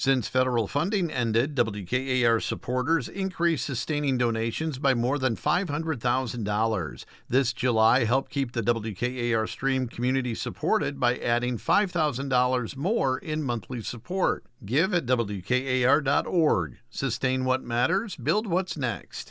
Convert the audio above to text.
Since federal funding ended, WKAR supporters increased sustaining donations by more than $500,000. This July helped keep the WKAR stream community supported by adding $5,000 more in monthly support. Give at WKAR.org. Sustain what matters, build what's next.